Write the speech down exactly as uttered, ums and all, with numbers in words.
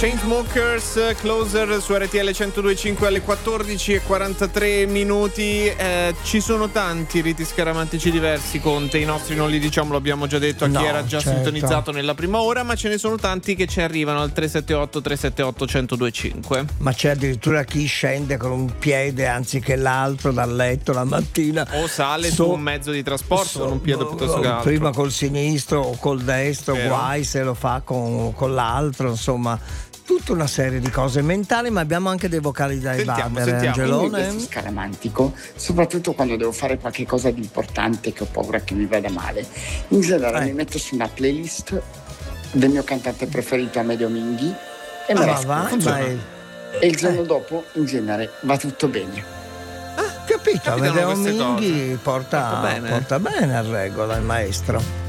Chainsmokers, Closer su R T L centodue e cinque alle quattordici e quarantatré minuti. Eh, ci sono tanti riti scaramantici diversi, Conte, i nostri non li diciamo, l'abbiamo già detto a chi No, era già certo. sintonizzato nella prima ora, ma ce ne sono tanti che ci arrivano al tre sette otto tre sette otto centodue e cinque. Ma c'è addirittura chi scende con un piede anziché l'altro dal letto la mattina, O sale So- su un mezzo di trasporto so- con un piede piuttosto che altro. prima col sinistro o col destro, Vero. guai se lo fa con, con l'altro, insomma tutta una serie di cose mentali, ma abbiamo anche dei vocali da Sentiamo, evadere, sentiamo. Quindi Angelone. questo scaramantico, soprattutto quando devo fare qualche cosa di importante che ho paura che mi vada male, in genere Eh. mi metto su una playlist del mio cantante preferito Amedeo Minghi e me Ah, la ma va, ascolto. ma è- E il giorno eh. dopo in genere va tutto bene. capito, Capitano Amedeo queste Minghi cose. porta, Porta bene. porta bene a regola il maestro.